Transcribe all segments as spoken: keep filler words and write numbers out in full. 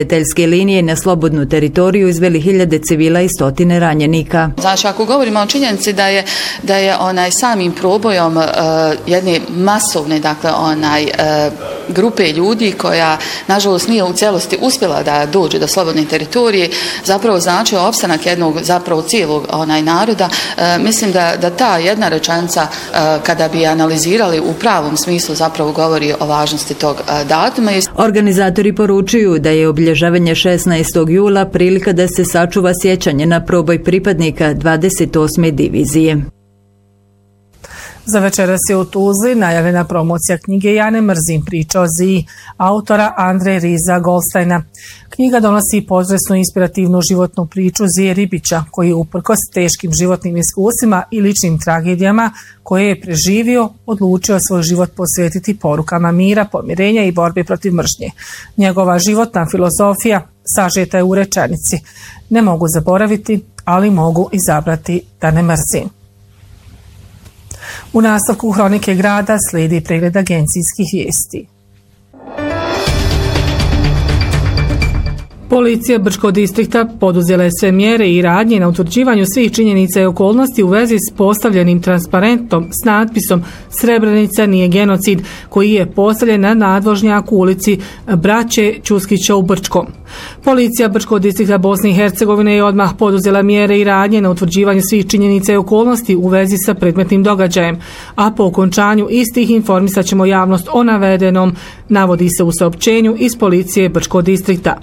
Neprijateljske linije na slobodnu teritoriju izveli hiljade civila i stotine ranjenika. Znači, ako govorimo o činjenici da je, da je onaj samim probojom uh, jedne masovne, dakle, onaj uh, grupe ljudi koja, nažalost, nije u cijelosti uspjela da dođe do slobodne teritorije, zapravo znači opstanak jednog, zapravo cijelog onaj naroda, uh, mislim da, da ta jedna rečenica, uh, kada bi analizirali u pravom smislu, zapravo govori o važnosti tog uh, datuma. Organizatori poručuju da je obilježavanje šesnaestog jula prilika da se sačuva sjećanje na proboj pripadnika dvadeset osme divizije. Za večeras je u Tuzli najavljena promocija knjige Ja ne mrzim, priča o Ziji, autora Andre Riza Goldsteina. Knjiga donosi potresnu inspirativnu životnu priču Zije Ribića, koji je uprkos teškim životnim iskusima i ličnim tragedijama koje je preživio, odlučio svoj život posvetiti porukama mira, pomirenja i borbe protiv mržnje. Njegova životna filozofija sažeta je u rečenici: ne mogu zaboraviti, ali mogu izabrati da ne mrzim. U nastavku Hronike grada slijedi pregled agencijskih vijesti. Policija Brčkog distrikta poduzela je sve mjere i radnje na utvrđivanju svih činjenica i okolnosti u vezi s postavljenim transparentom s natpisom Srebrenica nije genocid, koji je postavljen na nadvožnjaku ulici Braće Ćuskića u Brčkom. Policija Brčkog distrikta Bosne i Hercegovine je odmah poduzela mjere i radnje na utvrđivanju svih činjenica i okolnosti u vezi sa predmetnim događajem, a po okončanju istih informisat ćemo javnost o navedenom, navodi se u saopćenju iz Policije Brčkog distrikta.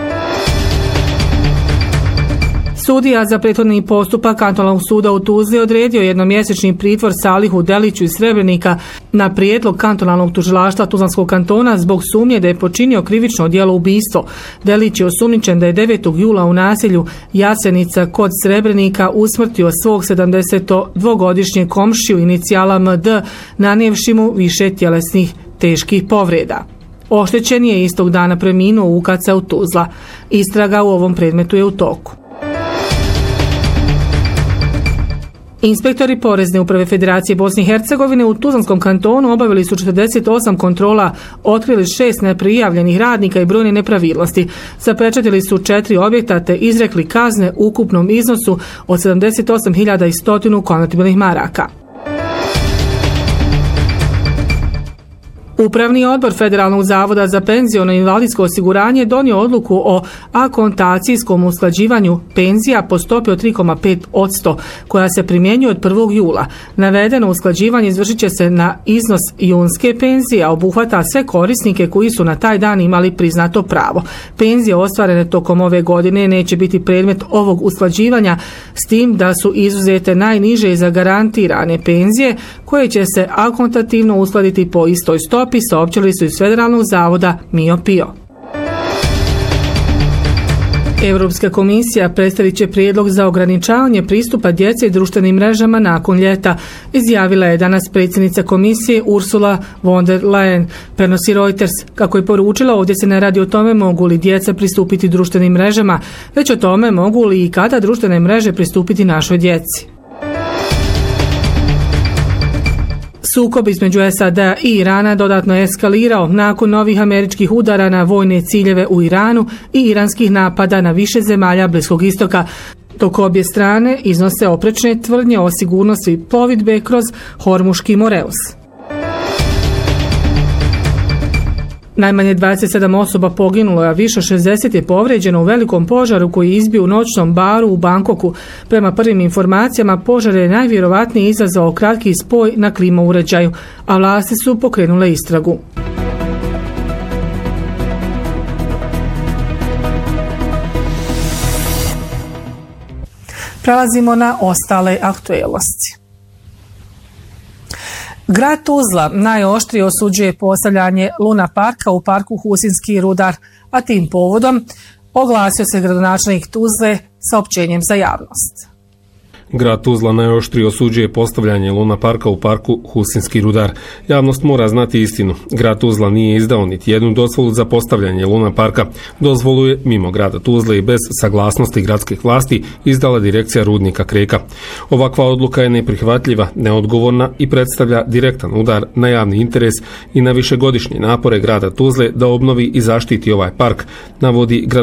Sudija za prethodni postupak Kantonalnog suda u Tuzli odredio jednomjesečni pritvor Salihu Deliću iz Srebrenika na prijedlog Kantonalnog tužilaštva Tuzlanskog kantona zbog sumnje da je počinio krivično djelo ubistvo. Delić je osumnjičen da je devetog jula u naselju Jasenica kod Srebrenika usmrtio svog sedamdesetodvogodišnjeg komšiju inicijala M D, nanijevši mu više tjelesnih teških povreda. Oštećen je istog dana preminuo u U K C u Tuzla. Istraga u ovom predmetu je u toku. Inspektori Porezne uprave Federacije Bosne i Hercegovine u Tuzlanskom kantonu obavili su četrdeset osam kontrola, otkrili šest neprijavljenih radnika i brojne nepravilnosti. Zapečatili su četiri objekta te izrekli kazne u ukupnom iznosu od sedamdeset osam hiljada sto konvertibilnih maraka. Upravni odbor Federalnog zavoda za penziono i invalidsko osiguranje donio odluku o akontacijskom usklađivanju penzija po stopi od tri zarez pet posto koja se primjenjuje od prvog jula. Navedeno usklađivanje izvršit će se na iznos junske penzije, a obuhvata sve korisnike koji su na taj dan imali priznato pravo. Penzije ostvarene tokom ove godine neće biti predmet ovog usklađivanja, s tim da su izuzete najniže i zagarantirane penzije koje će se akontativno uskladiti po istoj stopi, saopćili su iz Federalnog zavoda Mio Pio. Europska komisija predstavit će prijedlog za ograničavanje pristupa djece društvenim mrežama nakon ljeta, izjavila je danas predsjednica komisije Ursula von der Leyen, prenosi Reuters. Kako je poručila, ovdje se ne radi o tome mogu li djeca pristupiti društvenim mrežama, već o tome mogu li i kada društvene mreže pristupiti našoj djeci. Sukob između S A D-a i Irana dodatno je eskalirao nakon novih američkih udara na vojne ciljeve u Iranu i iranskih napada na više zemalja Bliskog istoka, dok obje strane iznose oprečne tvrdnje o sigurnosti plovidbe kroz Hormuški Moreus. Najmanje dvadeset sedam osoba poginulo, a više šezdeset je povrijeđeno u velikom požaru koji je izbio u noćnom baru u Bangkoku. Prema prvim informacijama, požar je najvjerovatnije izazvao kratki spoj na klima uređaju, a vlasti su pokrenule istragu. Prelazimo na ostale aktuelnosti. Grad Tuzla najoštrije osuđuje postavljanje Luna parka u parku Husinski rudar, a tim povodom oglasio se gradonačelnik Tuzle saopćenjem za javnost. Grad Tuzla najoštrije osuđuje postavljanje Luna parka u parku Husinski rudar. Javnost mora znati istinu. Grad Tuzla nije izdao niti jednu dozvolu za postavljanje Luna parka. Dozvolu je mimo grada Tuzle i bez saglasnosti gradskih vlasti izdala direkcija rudnika Kreka. Ovakva odluka je neprihvatljiva, neodgovorna i predstavlja direktan udar na javni interes i na višegodišnje napore grada Tuzle da obnovi i zaštiti ovaj park, navodi